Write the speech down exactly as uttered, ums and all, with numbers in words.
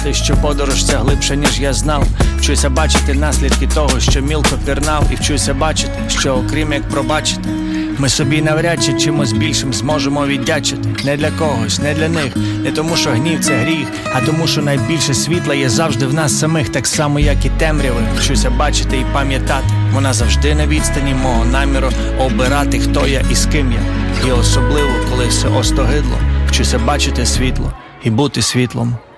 Ти, що подорож ця глибша, ніж я знав. Вчуся бачити наслідки того, що мілко пірнав. І вчуся бачити, що окрім як пробачити, ми собі навряд чи чимось більшим зможемо віддячити. Не для когось, не для них, не тому що гнів це гріх, а тому що найбільше світла є завжди в нас самих. Так само як і темряви. Вчуся бачити і пам'ятати, вона завжди на відстані мого наміру обирати, хто я і з ким я. І особливо, коли все остогидло, вчуся бачити світло і бути світлом.